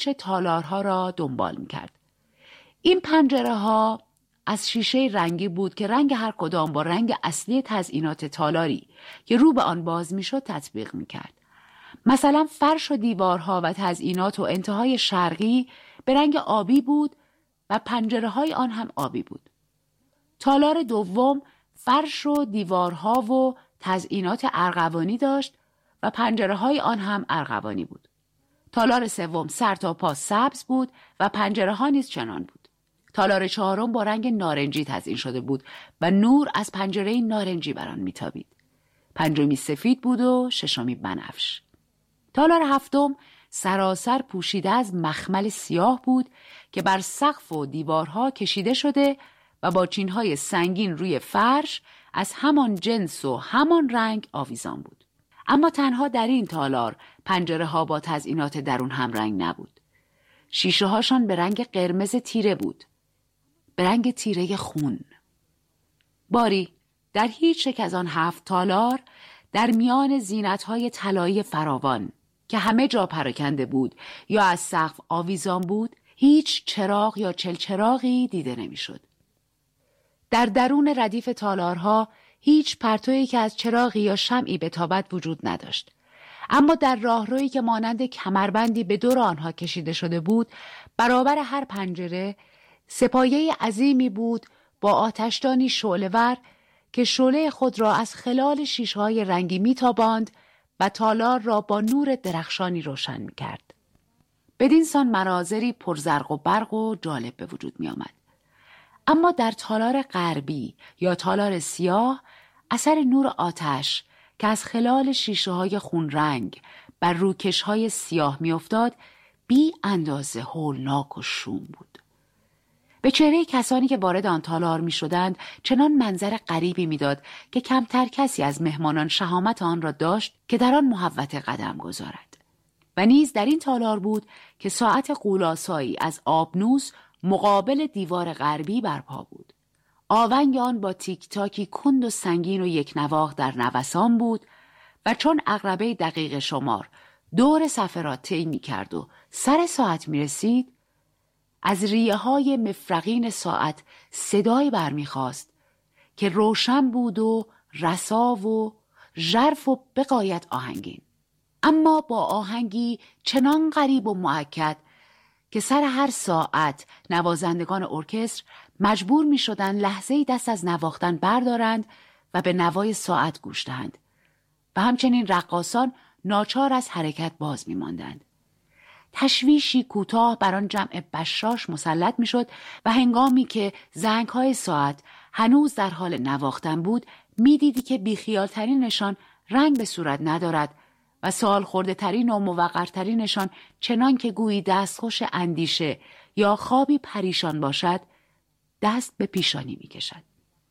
پیچ تالارها را دنبال می‌کرد. این پنجره‌ها از شیشه رنگی بود که رنگ هر کدام با رنگ اصلی تزئینات تالاری که رو به آن باز می‌شد تطبیق می‌کرد. مثلا فرش و دیوارها و تزئینات و انتهای شرقی به رنگ آبی بود و پنجره‌های آن هم آبی بود. تالار دوم فرش و دیوارها و تزئینات ارغوانی داشت و پنجره‌های آن هم ارغوانی بود. تالار سوم سر تا پا سبز بود و پنجره‌ها نیز چنان بود. تالار چهارم با رنگ نارنجی تزئین شده بود و نور از پنجره نارنجی بر آن میتابید. پنجمی سفید بود و ششمی بنفش. تالار هفتم سراسر پوشیده از مخمل سیاه بود که بر سقف و دیوارها کشیده شده و با چینهای سنگین روی فرش از همان جنس و همان رنگ آویزان بود. اما تنها در این تالار پنجره ها با تزئینات درون هم رنگ نبود. شیشه هاشان به رنگ قرمز تیره بود. به رنگ تیره خون. باری در هیچ یک از آن 7 تالار در میان زینت‌های طلایی فراوان که همه جا پراکنده بود یا از سقف آویزان بود، هیچ چراغ یا چلچراغی دیده نمی‌شد. در درون ردیف تالارها هیچ پرتویی که از چراغی یا شمعی بتابد وجود نداشت. اما در راهرویی که مانند کمربندی به دور آنها کشیده شده بود، برابر هر پنجره سپایه عظیمی بود با آتشدانی شعله‌ور که شعله خود را از خلال شیشه‌های رنگی میتاباند و تالار را با نور درخشانی روشن میکرد. بدین سان مناظری پرزرق و برق و جالب به وجود می آمد. اما در تالار غربی یا تالار سیاه اثر نور آتش که از خلال شیشه‌های خون رنگ بر روکش‌های سیاه می‌افتاد بی اندازه هولناک و شوم بود. به چهره کسانی که وارد آن تالار می‌شدند چنان منظر غریبی می‌داد که کمتر کسی از مهمانان شهامت آن را داشت که در آن محوطه قدم گذارد. و نیز در این تالار بود که ساعت غول‌آسایی از آبنوس مقابل دیوار غربی برپا بود. آونگ آن با تیک تاکی کند و سنگین و یک نواخت در نوسان بود و چون عقربه دقیقه شمار دور صفحه را طی می‌کرد و سر ساعت می‌رسید، از ریه های مفرقین ساعت صدایی برمیخواست که روشن بود و رسا و ژرف و بغایت آهنگین، اما با آهنگی چنان غریب و مؤکد که سر هر ساعت نوازندگان ارکستر مجبور می شدند لحظه‌ای دست از نواختن بردارند و به نوای ساعت گوش دهند و همچنین رقاصان ناچار از حرکت باز می ماندند. تشویشی کوتاه بر آن جمع بشاش مسلط می شد و هنگامی که زنگ‌های ساعت هنوز در حال نواختن بود می دیدی که بیخیالترینشان رنگ به صورت ندارد و سال خورده ترین و موقرترینشان چنان که گویی دستخوش اندیشه یا خوابی پریشان باشد دست به پیشانی می کشد.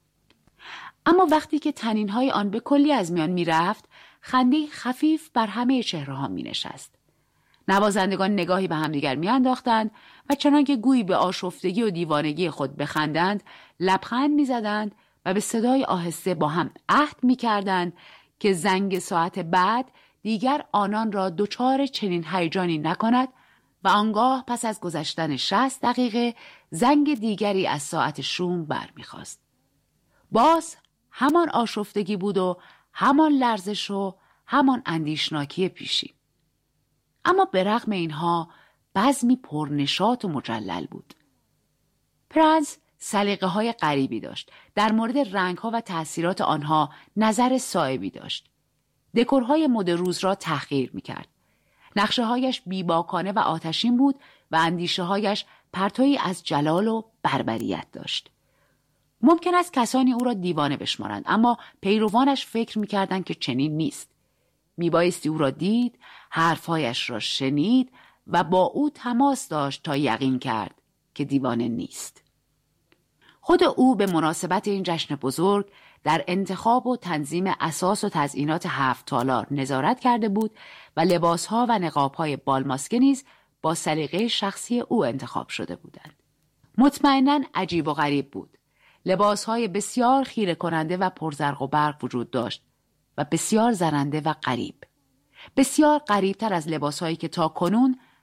اما وقتی که طنین‌های آن به کلی از میان می رفت، خنده خفیف بر همه چهره‌ها می نشست. نوازندگان نگاهی به همدیگر می انداختند و چنان که گویی به آشفتگی و دیوانگی خود بخندند، لبخند می زدند و به صدای آهسته با هم عهد می کردند که زنگ ساعت بعد دیگر آنان را دچار چنین هیجانی نکند و آنگاه پس از گذشتن 60 دقیقه زنگ دیگری از ساعت شوم برمیخواست. باز همان آشفتگی بود و همان لرزش و همان اندیشناکی پیشی. اما به رغم اینها بزمی پرنشاط و مجلل بود. پرنس سلیقه‌های غریبی داشت. در مورد رنگ‌ها و تأثیرات آنها نظر صائبی داشت. دکورهای مد روز را تحقیر می‌کرد. نقشه‌هایش بیباکانه و آتشین بود و اندیشه‌هایش پرتویی از جلال و بربریت داشت. ممکن است کسانی او را دیوانه بشمارند، اما پیروانش فکر می‌کردند که چنین نیست. میبایستی او را دید، حرفهایش را شنید و با او تماس داشت تا یقین کرد که دیوانه نیست. خود او به مناسبت این جشن بزرگ در انتخاب و تنظیم اساس و تزئینات 7 تالار نظارت کرده بود و لباسها و نقابهای بالماسکه نیز با سلیقه شخصی او انتخاب شده بودند. مطمئناً عجیب و غریب بود. لباسهای بسیار خیره کننده و پرزرق و برق وجود داشت و بسیار زننده و غریب. بسیار غریبتر از لباسهایی که تا کنون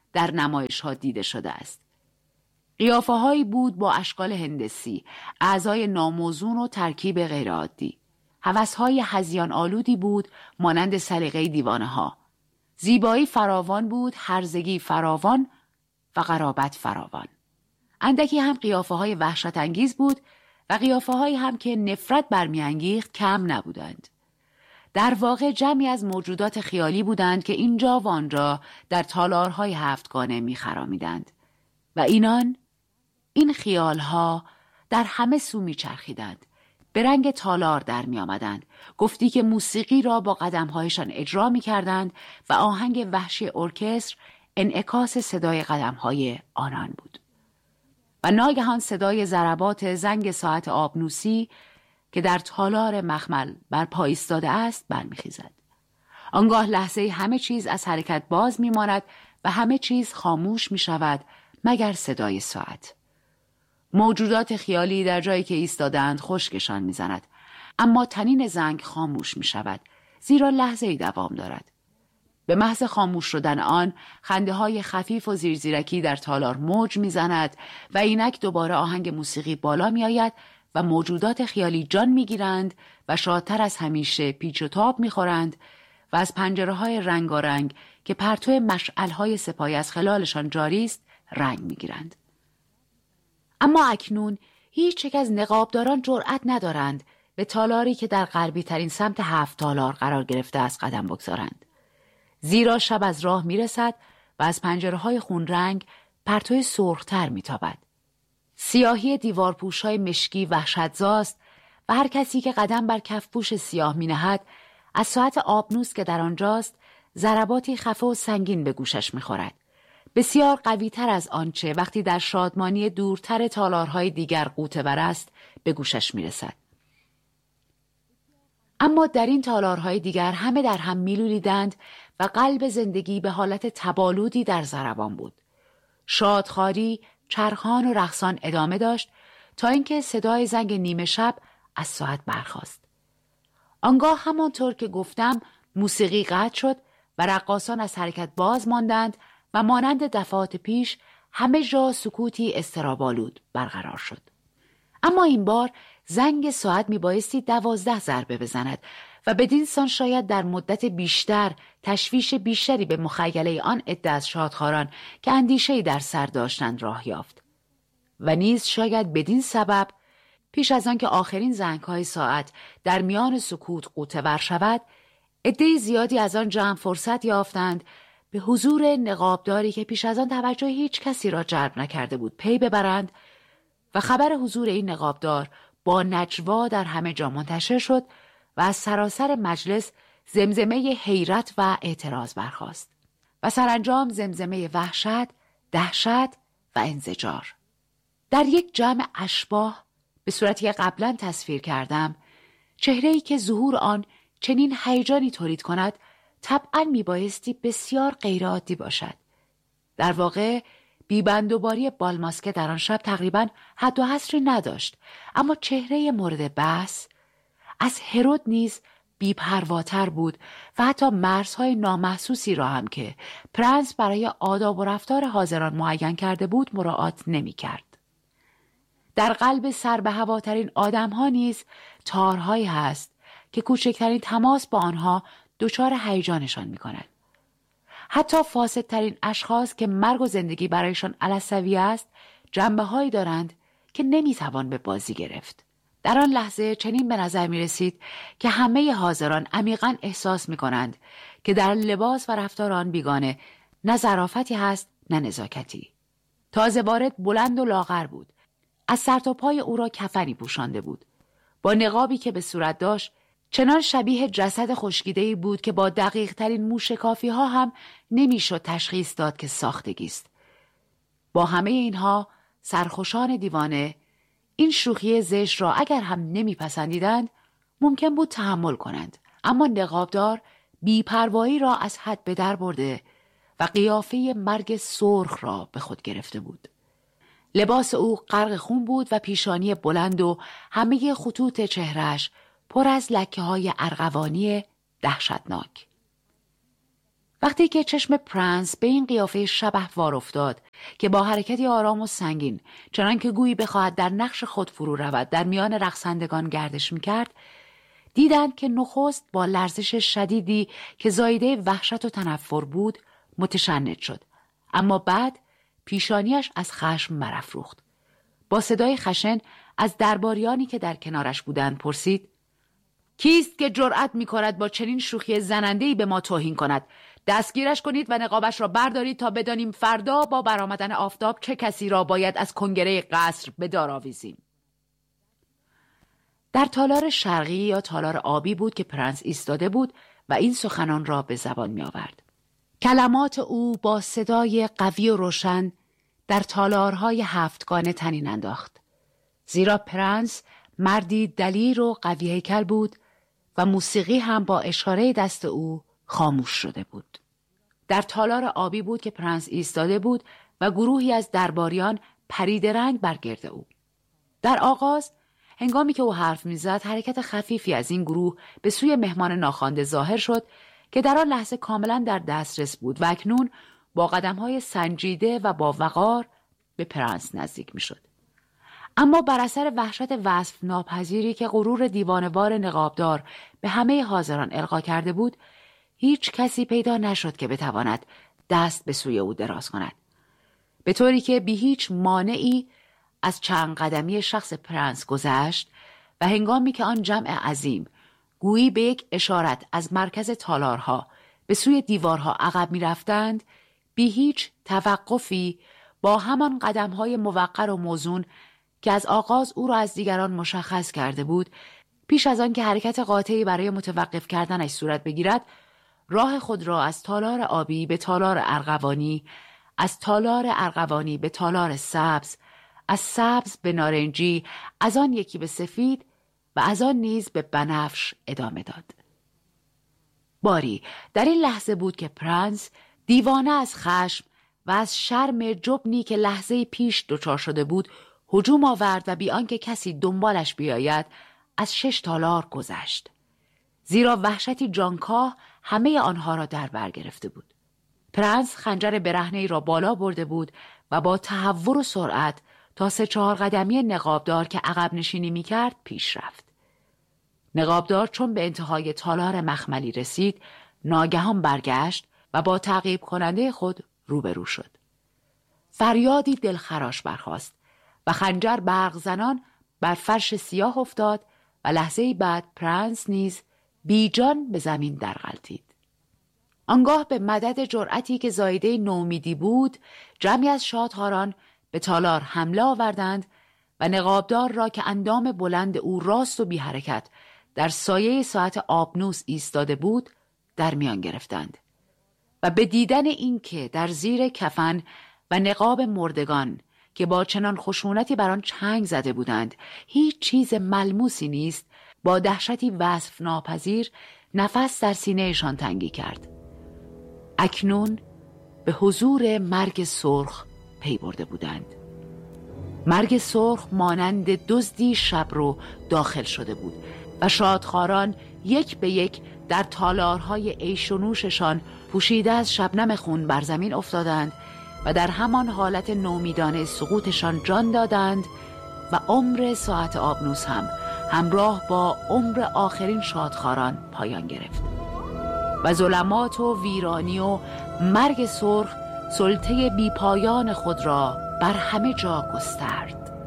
در نمایش ها دیده شده است. قیافه هایی بود با اشکال هندسی، اعضای ناموزون و ترکیب غیرعادی. هوس های هذیان آلودی بود مانند سلیقه دیوانه ها. زیبایی فراوان بود، هرزگی فراوان و غرابت فراوان. اندکی هم قیافه های وحشت انگیز بود و قیافه هایی هم که نفرت برمیانگیخت کم نبودند. در واقع جمعی از موجودات خیالی بودند که اینجا و آنجا در تالارهای هفتگانه می‌خرامیدند و این خیالها در همه سو می‌چرخیدند. به رنگ تالار در می‌آمدند. گفتی که موسیقی را با قدم‌هایشان اجرا می‌کردند و آهنگ وحشی ارکستر انعکاس صدای قدم‌های آنان بود. و ناگهان صدای ضربات زنگ ساعت آبنوسی که در تالار مخمل بر پا ایستاده است برمیخیزد. آنگاه لحظه همه چیز از حرکت باز میماند و همه چیز خاموش میشود مگر صدای ساعت. موجودات خیالی در جایی که ایستادند خشکشان میزند، اما تنین زنگ خاموش میشود زیرا لحظه‌ای دوام دارد. به محض خاموش شدن آن خنده های خفیف و زیرزیرکی در تالار موج میزند و اینک دوباره آهنگ موسیقی بالا میآید و موجودات خیالی جان میگیرند و شادتر از همیشه پیچ و تاب میخورند و از پنجره‌های رنگارنگ که پرتو مشعل‌های سپایی از خلالشان جاری است رنگ میگیرند. اما اکنون هیچ یک از نقابداران جرأت ندارند به تالاری که در غربی ترین سمت 7 تالار قرار گرفته است قدم بگذارند. زیرا شب از راه میرسد و از پنجره‌های خونرنگ پرتوی سرخ‌تر میتابد. سیاهی دیوارپوش‌های مشکی وحشتزاست و هر کسی که قدم بر کفپوش سیاه می‌نهد از ساعت آبنوس که در آنجاست ضرباتی خفه و سنگین به گوشش می‌خورد. بسیار قوی‌تر از آنچه وقتی در شادمانی دورتر تالارهای دیگر غوطه‌ور است به گوشش می‌رسد. اما در این تالارهای دیگر همه در هم می‌لولیدند و قلب زندگی به حالت تبالودی در ضربان بود. شادخواری، چرخان و رقصان ادامه داشت تا اینکه صدای زنگ نیمه شب از ساعت برخاست. آنگاه همانطور که گفتم موسیقی قطع شد و رقاصان از حرکت باز ماندند و مانند دفعات پیش همه جا سکوتی اضطراب‌آلود برقرار شد. اما این بار زنگ ساعت میبایستی 12 ضربه بزند و بدین سان شاید در مدت بیشتر تشویش بیشتری به مخیله آن عده از شادخواران که اندیشه‌ای در سر داشتند راه یافت. و نیز شاید بدین سبب پیش از آن که آخرین زنگ‌های ساعت در میان سکوت غوطه‌ور شود، عده زیادی از آن جمع فرصت یافتند به حضور نقابداری که پیش از آن توجه هیچ کسی را جلب نکرده بود پی ببرند و خبر حضور این نقابدار با نجوا در همه جا منتشر شد و از سراسر مجلس زمزمه حیرت و اعتراض برخاست و سرانجام زمزمه وحشت، دهشت و انزجار. در یک جمع اشباح به صورتی که قبلا تصویر کردم، چهره‌ای که ظهور آن چنین هیجانی تولید کند طبعاً میبایستی بسیار غیرعادی باشد. در واقع بیبندوباری بالماسکه در آن شب تقریباً حد و حصری نداشت، اما چهره مورد بحث از هرود نیز بی‌پرواتر بود و حتی مرزهای نامحسوسی را هم که پرنس برای آداب و رفتار حاضران معین کرده بود مراعات نمی‌کرد. در قلب سر به هواترین آدم‌ها نیز تارهایی هست که کوچکترین تماس با آنها دچار هیجانشان می‌کند. حتی فاسدترین اشخاص که مرگ و زندگی برایشان علسویه است جنبه‌هایی دارند که نمی‌توان به بازی گرفت. در آن لحظه چنین به نظر می‌رسید که همه حاضران عمیقاً احساس می‌کنند که در لباس و رفتار آن بیگانه نه ظرافتی هست نه نزاکتی. تازه وارد بلند و لاغر بود. از سر تا پای او را کفنی پوشانده بود. با نقابی که به صورت داشت چنان شبیه جسد خشکیده‌ای بود که با دقیق ترین موشکافی‌ها هم نمی‌شد تشخیص داد که ساختگی است. با همه اینها سرخوشان دیوانه این شوخی زشت را اگر هم نمی‌پسندیدند ممکن بود تحمل کنند، اما نقابدار بی‌پروایی را از حد به در برده و قیافه مرگ سرخ را به خود گرفته بود. لباس او غرق خون بود و پیشانی بلند و همه خطوط چهرهش پر از لکه‌های ارغوانی دهشتناک. وقتی که چشم پرنس به این قیافه شبحوار افتاد که با حرکتی آرام و سنگین چنان که گویی بخواهد در نقش خود فرو رود در میان رقصندگان گردش می‌کرد، دیدند که نخست با لرزش شدیدی که زایده وحشت و تنفر بود متشنج شد، اما بعد پیشانیش از خشم برافروخت. با صدای خشن از درباریانی که در کنارش بودند پرسید: کیست که جرأت می‌کند با چنین شوخی زننده‌ای به ما توهین کند؟ دستگیرش کنید و نقابش را بردارید تا بدانیم فردا با برآمدن آفتاب چه کسی را باید از کنگره قصر به دار آویزیم. در تالار شرقی یا تالار آبی بود که پرنس ایستاده بود و این سخنان را به زبان می آورد. کلمات او با صدای قوی و روشن در تالارهای هفتگانه طنین انداخت، زیرا پرنس مردی دلیر و قوی هیکل بود و موسیقی هم با اشاره دست او خاموش شده بود. در تالار آبی بود که پرنس ایستاده بود و گروهی از درباریان پرید رنگ بر گرد او. در آغاز هنگامی که او حرف می‌زد حرکت خفیفی از این گروه به سوی مهمان ناخوانده ظاهر شد که در آن لحظه کاملا در دسترس بود و اکنون با قدم‌های سنجیده و با وقار به پرنس نزدیک می‌شد. اما بر اثر وحشت وصف ناپذیری که غرور دیوانه‌وار نقابدار به همه حاضران القا کرده بود، هیچ کسی پیدا نشد که بتواند دست به سوی او دراز کند، به طوری که بی هیچ مانعی از چند قدمی شخص پرنس گذشت و هنگامی که آن جمع عظیم گویی به یک اشارت از مرکز تالارها به سوی دیوارها عقب می رفتند، بی هیچ توقفی با همان قدمهای موقر و موزون که از آغاز او را از دیگران مشخص کرده بود، پیش از آن که حرکت قاطعی برای متوقف کردنش صورت بگیرد، راه خود را از تالار آبی به تالار ارغوانی، از تالار ارغوانی به تالار سبز، از سبز به نارنجی، از آن یکی به سفید و از آن نیز به بنفش ادامه داد. باری در این لحظه بود که پرنس دیوانه از خشم و از شرم جبنی که لحظه پیش دچار شده بود هجوم آورد و بی آنکه کسی دنبالش بیاید از 6 تالار گذشت، زیرا وحشتی جانکاه همه آنها را در بر گرفته بود. پرنس خنجر برهنه‌ای را بالا برده بود و با تهور و سرعت تا 3-4 قدمی نقابدار که عقب نشینی می کرد پیش رفت. نقابدار چون به انتهای تالار مخملی رسید، ناگهان برگشت و با تعقیب کننده خود روبرو شد. فریادی دلخراش برخاست و خنجر برق زنان بر فرش سیاه افتاد و لحظه‌ای بعد پرنس نیز بیجان به زمین درغلتید. آنگاه به مدد جرأتی که زایده نومیدی بود، جمعی از شادخواران به تالار حمله آوردند و نقابدار را که اندام بلند او راست و بی حرکت در سایه ساعت آبنوس ایستاده بود در میان گرفتند و به دیدن اینکه در زیر کفن و نقاب مردگان که با چنان خشونتی بر آن چنگ زده بودند هیچ چیز ملموسی نیست، با دهشتی وصف ناپذیر نفس در سینه‌شان تنگی کرد. اکنون به حضور مرگ سرخ پی برده بودند. مرگ سرخ مانند دزدی شبرو داخل شده بود و شادخواران یک به یک در تالارهای عیش و نوششان پوشیده از شبنم خون بر زمین افتادند و در همان حالت نومیدانه سقوطشان جان دادند و عمر ساعت آبنوس هم همراه با عمر آخرین شادخواران پایان گرفت و ظلمات و ویرانی و مرگ سرخ سلطه بی پایان خود را بر همه جا گسترد.